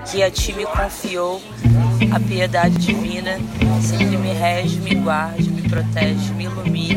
que a ti me confiou a piedade divina, sempre me rege, me guarde, me protege, me ilumine.